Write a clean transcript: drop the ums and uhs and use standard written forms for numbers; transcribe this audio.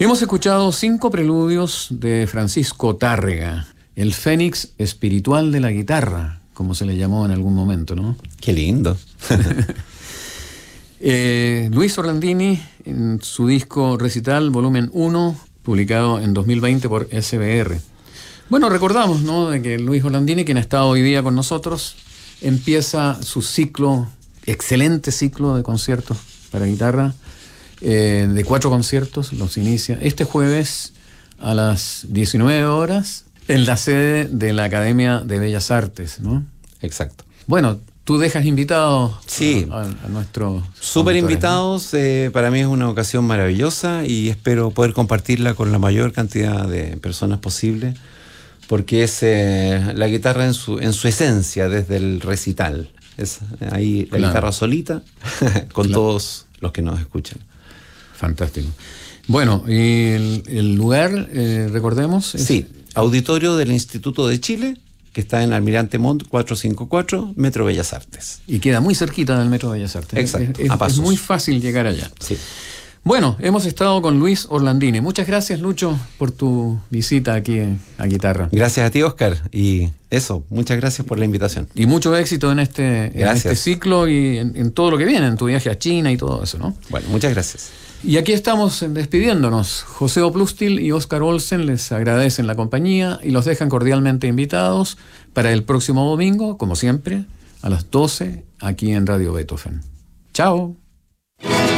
Hemos escuchado 5 preludios de Francisco Tárrega, el fénix espiritual de la guitarra, como se le llamó en algún momento, ¿no? Qué lindo. Luis Orlandini, en su disco Recital, volumen 1, publicado en 2020 por SBR. Bueno, recordamos, ¿no?, de que Luis Orlandini, quien ha estado hoy día con nosotros, empieza su ciclo, excelente ciclo de conciertos para guitarra, de 4 conciertos. Los inicia este jueves a las 19 horas en la sede de la Academia de Bellas Artes, ¿no? Exacto. Bueno, tú dejas invitados sí, a nuestros súper invitados, ¿no? Para mí es una ocasión maravillosa y espero poder compartirla con la mayor cantidad de personas posible, porque es la guitarra en su esencia, desde el recital. Es ahí la guitarra solita, con todos los que nos escuchan. Fantástico. Bueno, y el lugar, recordemos. Sí, auditorio del Instituto de Chile, que está en Almirante Montt 454, Metro Bellas Artes. Y queda muy cerquita del Metro Bellas Artes. Exacto, a pasos. Es muy fácil llegar allá. Sí. Bueno, hemos estado con Luis Orlandini. Muchas gracias, Lucho, por tu visita aquí a Guitarra. Gracias a ti, Oscar. Y eso, muchas gracias por la invitación. Y mucho éxito en este ciclo y en todo lo que viene, en tu viaje a China y todo eso, ¿no? Bueno, muchas gracias. Y aquí estamos despidiéndonos. José Oplustil y Oscar Olsen les agradecen la compañía y los dejan cordialmente invitados para el próximo domingo, como siempre, a las 12, aquí en Radio Beethoven. ¡Chao!